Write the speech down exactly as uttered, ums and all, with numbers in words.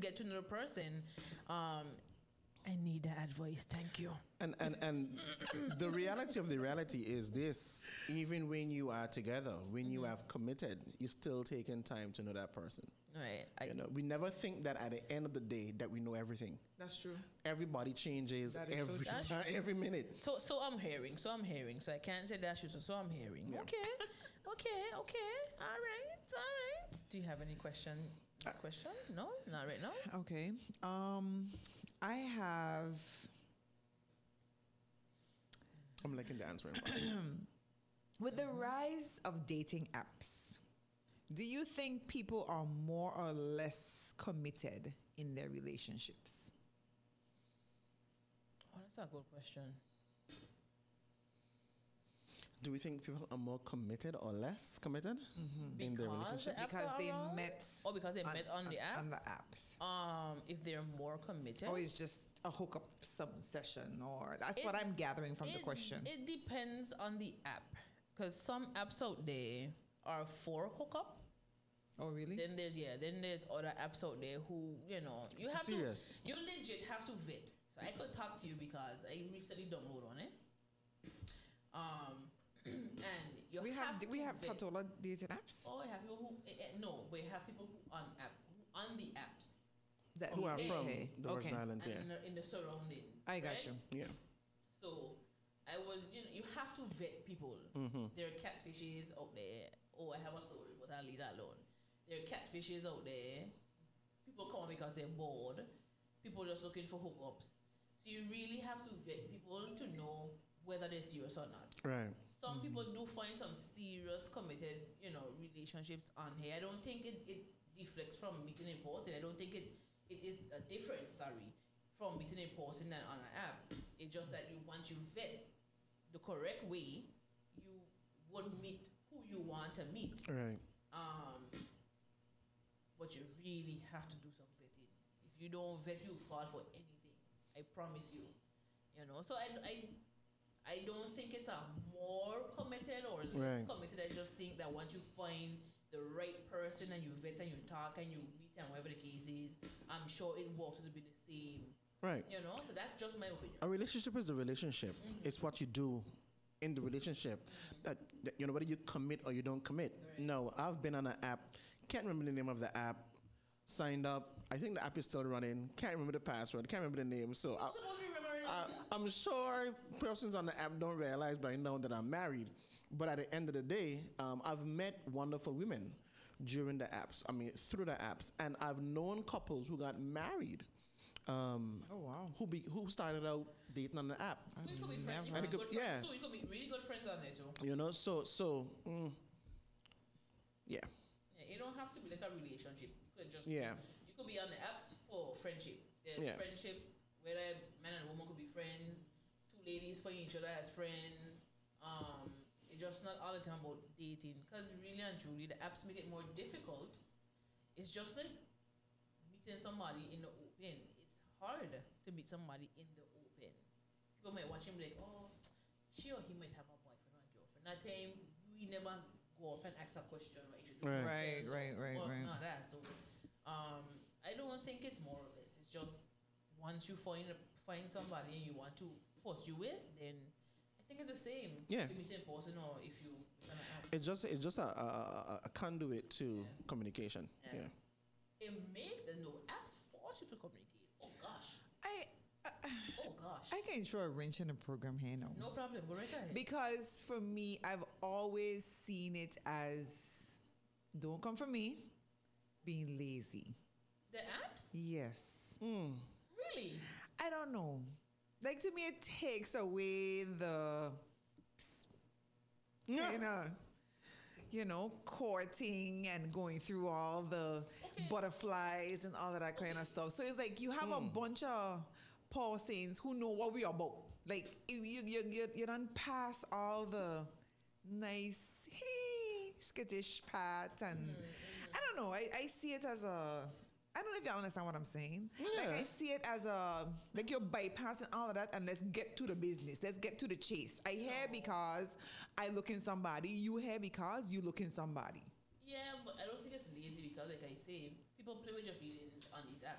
get to know the person, um, I need that advice. Thank you. And and and the reality of the reality is this: even when you are together, when you have committed, you're still taking time to know that person. Right. I, You know, we never think that at the end of the day that we know everything. That's true. Everybody changes That is so every true. time, every minute. So, so I'm hearing. So I'm hearing. So I can't say that's true. So, so I'm hearing. Yeah. Okay, okay, okay. All right, all right. Do you have any question? Question? No, not right now. Okay. Um, I have. I'm liking the answer. With the rise of dating apps, do you think people are more or less committed in their relationships? Oh, that's a good question. Do we think people are more committed or less committed in their Because relationship? the apps Because are they around? met. Or because they met on the app? On the apps. Um, if they're more committed. Or it's just a hookup some session, or that's It- what I'm gathering from the it- question. It depends on the app, because some apps out there are for hookup. Oh, really? Then there's yeah. Then there's other apps out there who you know you have Serious. to you legit have to vet. So I could talk to you because I recently downloaded on it. Um, and you we have, have we to have vet. Totola dating apps Oh, I have people who eh, eh, no, we have people who on app who on the apps that Who are Okay. from Okay. the Virgin Okay. Islands? and in Yeah, the, in the surroundings. I got right? you. yeah. So I was, you know, you have to vet people. There are catfishes out there. Oh, I have a story, but I'll leave that alone. There are catfishes out there. People come because they're bored. People just looking for hookups. So you really have to vet people to know whether they're serious or not. Right. Some people do find some serious, committed, you know, relationships on here. I don't think it, it deflects from meeting in person. I don't think it it is a difference, sorry, from meeting in person and on an app. It's just that you once you vet the correct way, you would meet who you want to meet. Right. Um, but you really have to do some vetting. If you don't vet, you fall for anything. I promise you. You know, so I, I, I don't think it's a more committed or less Right. committed. I just think that once you find the right person and you vet and you talk and you meet and whatever the case is, I'm sure it works to be the same. Right. You know, so that's just my opinion. A relationship is a relationship. It's what you do in the relationship. That, that you know whether you commit or you don't commit. Right. No, I've been on an app. Can't remember the name of the app. Signed up. I think the app is still running. Can't remember the password. Can't remember the name. So I'm I, supposed to remember it. I, I'm sure persons on the app don't realize by now that I'm married. But at the end of the day, um, I've met wonderful women during the apps. I mean, through the apps, and I've known couples who got married. Um, Oh, wow. Who be who started out dating on the app? We could be friends. You Never. could be And it good could- yeah. friends too. You could be really good friends on there too. You know, so so mm, yeah, Yeah, it don't have to be like a relationship. You could just Yeah. You could be on the apps for friendship. There's Yeah. friendships where man and woman could be friends. Two ladies find each other as friends. Um, it's just not all the time about dating. Because really and truly, the apps make it more difficult. It's just like meeting somebody in the open. It's hard to meet somebody in the open. People might watch him like, oh, she or he might have a boyfriend or a girlfriend. That time, we never go up and ask a question or introduce Right. Right, ourselves right, or- right, or right. Not that. So, um, I don't think it's more or less. It's just once you find find somebody and you want to post you with, then I think it's the same. Yeah. If you meet in person or if you. it's just it's just a a, a- a conduit to Yeah. communication. Yeah. Yeah. It makes and no apps force you to communicate. Oh gosh. I Oh gosh. I can throw a wrench in the program here now. No problem. Go right ahead. Because for me, I've always seen it as don't come for me, being lazy. The apps? Yes. Really? I don't know. Like to me, it takes away the kind of, you know, courting and going through all the Okay. butterflies and all of that kind of stuff. So it's like you have a bunch of Paul Saints who know what we are about. Like you, you, you, you, you don't pass all the nice, hey, skittish part, and I don't know. I, I see it as a. I don't know if y'all understand what I'm saying. Like I see it as a like you're bypassing all of that and let's get to the business. Let's get to the chase. I hear because I look in somebody. You hear because you look in somebody. Yeah, but I don't think it's lazy because, like I say, people play with your feelings on these apps.